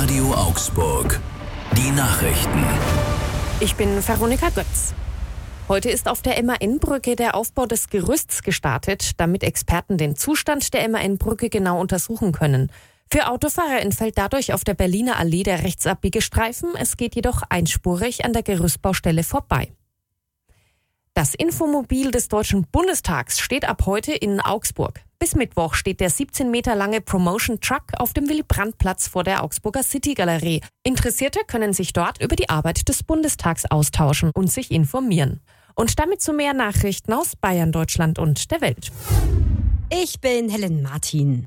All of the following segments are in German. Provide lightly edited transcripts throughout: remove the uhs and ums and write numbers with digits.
Radio Augsburg. Die Nachrichten. Ich bin Veronika Götz. Heute ist auf der MAN-Brücke der Aufbau des Gerüsts gestartet, damit Experten den Zustand der MAN-Brücke genau untersuchen können. Für Autofahrer entfällt dadurch auf der Berliner Allee der rechtsabbiege Streifen. Es geht jedoch einspurig an der Gerüstbaustelle vorbei. Das Infomobil des Deutschen Bundestags steht ab heute in Augsburg. Bis Mittwoch steht der 17 Meter lange Promotion-Truck auf dem Willy-Brandt-Platz vor der Augsburger City-Galerie. Interessierte können sich dort über die Arbeit des Bundestags austauschen und sich informieren. Und damit zu mehr Nachrichten aus Bayern, Deutschland und der Welt. Ich bin Helen Martin.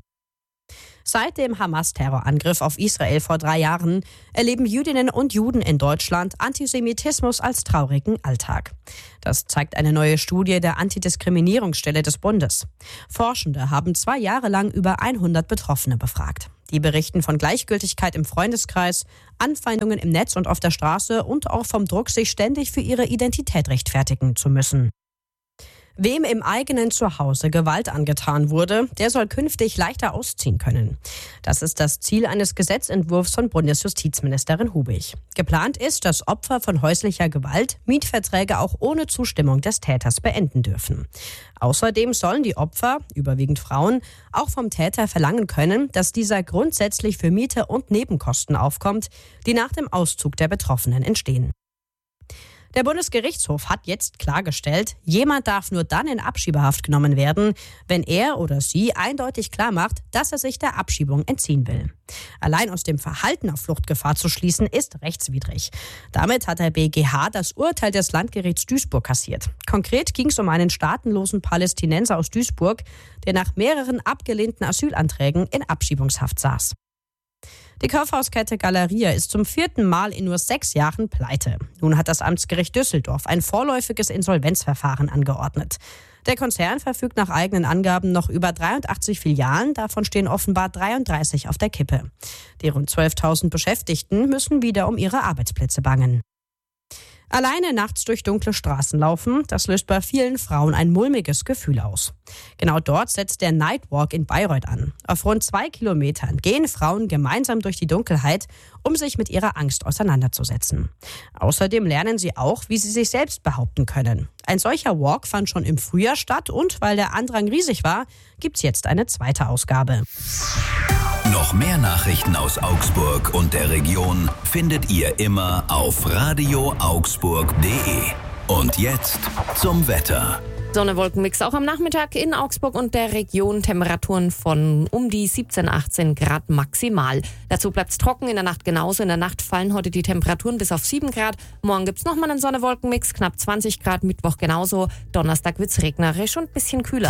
Seit dem Hamas-Terrorangriff auf Israel vor 3 Jahren erleben Jüdinnen und Juden in Deutschland Antisemitismus als traurigen Alltag. Das zeigt eine neue Studie der Antidiskriminierungsstelle des Bundes. Forschende haben 2 Jahre lang über 100 Betroffene befragt. Die berichten von Gleichgültigkeit im Freundeskreis, Anfeindungen im Netz und auf der Straße und auch vom Druck, sich ständig für ihre Identität rechtfertigen zu müssen. Wem im eigenen Zuhause Gewalt angetan wurde, der soll künftig leichter ausziehen können. Das ist das Ziel eines Gesetzentwurfs von Bundesjustizministerin Hubig. Geplant ist, dass Opfer von häuslicher Gewalt Mietverträge auch ohne Zustimmung des Täters beenden dürfen. Außerdem sollen die Opfer, überwiegend Frauen, auch vom Täter verlangen können, dass dieser grundsätzlich für Miete und Nebenkosten aufkommt, die nach dem Auszug der Betroffenen entstehen. Der Bundesgerichtshof hat jetzt klargestellt, jemand darf nur dann in Abschiebehaft genommen werden, wenn er oder sie eindeutig klarmacht, dass er sich der Abschiebung entziehen will. Allein aus dem Verhalten auf Fluchtgefahr zu schließen, ist rechtswidrig. Damit hat der BGH das Urteil des Landgerichts Duisburg kassiert. Konkret ging es um einen staatenlosen Palästinenser aus Duisburg, der nach mehreren abgelehnten Asylanträgen in Abschiebungshaft saß. Die Kaufhauskette Galeria ist zum 4. Mal in nur 6 Jahren pleite. Nun hat das Amtsgericht Düsseldorf ein vorläufiges Insolvenzverfahren angeordnet. Der Konzern verfügt nach eigenen Angaben noch über 83 Filialen, davon stehen offenbar 33 auf der Kippe. Die rund 12.000 Beschäftigten müssen wieder um ihre Arbeitsplätze bangen. Alleine nachts durch dunkle Straßen laufen, das löst bei vielen Frauen ein mulmiges Gefühl aus. Genau dort setzt der Nightwalk in Bayreuth an. Auf rund 2 Kilometern gehen Frauen gemeinsam durch die Dunkelheit, um sich mit ihrer Angst auseinanderzusetzen. Außerdem lernen sie auch, wie sie sich selbst behaupten können. Ein solcher Walk fand schon im Frühjahr statt und weil der Andrang riesig war, gibt's jetzt eine zweite Ausgabe. Noch mehr Nachrichten aus Augsburg und der Region findet ihr immer auf radioaugsburg.de. Und jetzt zum Wetter. Sonne-Wolken-Mix auch am Nachmittag in Augsburg und der Region. Temperaturen von um die 17, 18 Grad maximal. Dazu bleibt es trocken, in der Nacht genauso. In der Nacht fallen heute die Temperaturen bis auf 7 Grad. Morgen gibt es nochmal einen Sonne-Wolken-Mix, knapp 20 Grad. Mittwoch genauso. Donnerstag wird es regnerisch und ein bisschen kühler.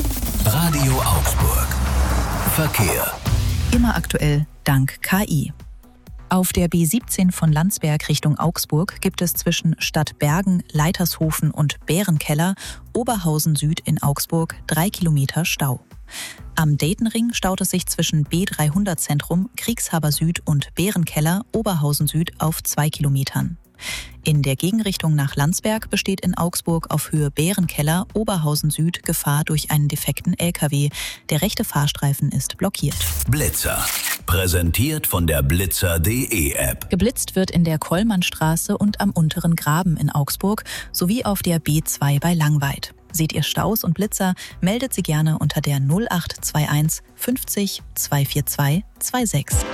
Radio Augsburg. Verkehr. Immer aktuell, dank KI. Auf der B17 von Landsberg Richtung Augsburg gibt es zwischen Stadtbergen, Leitershofen und Bärenkeller Oberhausen Süd in Augsburg 3 Kilometer Stau. Am Daytonring staut es sich zwischen B300 Zentrum, Kriegshaber Süd und Bärenkeller Oberhausen Süd auf 2 Kilometern. In der Gegenrichtung nach Landsberg besteht in Augsburg auf Höhe Bärenkeller Oberhausen Süd Gefahr durch einen defekten LKW. Der rechte Fahrstreifen ist blockiert. Blitzer. Präsentiert von der Blitzer.de App. Geblitzt wird in der Kollmannstraße und am unteren Graben in Augsburg sowie auf der B2 bei Langweid. Seht ihr Staus und Blitzer, meldet sie gerne unter der 0821 50 242 26.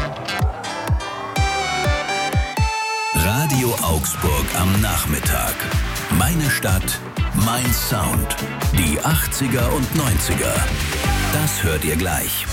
Radio Augsburg am Nachmittag. Meine Stadt, mein Sound. Die 80er und 90er. Das hört ihr gleich.